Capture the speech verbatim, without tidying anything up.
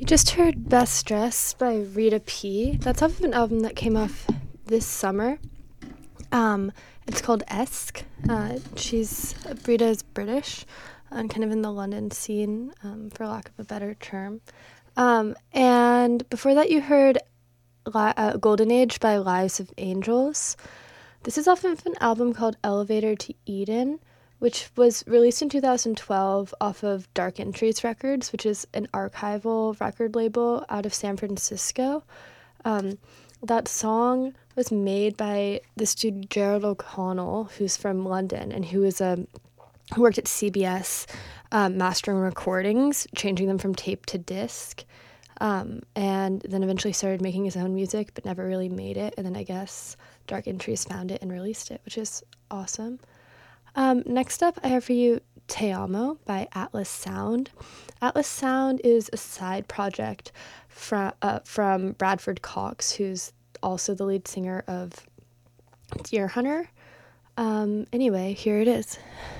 Just heard Best Dress by Rita P. That's off of an album that came off this summer. Um, it's called Esque. Uh, she's, Rita is British and kind of in the London scene, um, for lack of a better term. Um, and before that you heard Li- uh, Golden Age by Lives of Angels. This is off of an album called Elevator to Eden, which was released in two thousand twelve off of Dark Entries Records, which is an archival record label out of San Francisco. Um, that song was made by this dude, Gerald O'Connell, who's from London and who is a who worked at C B S um, mastering recordings, changing them from tape to disc, um, and then eventually started making his own music, but never really made it. And then I guess Dark Entries found it and released it, which is awesome. Um, next up, I have for you Te Amo by Atlas Sound. Atlas Sound is a side project fra- uh, from Bradford Cox, who's also the lead singer of Deer Hunter. Um, anyway, here it is.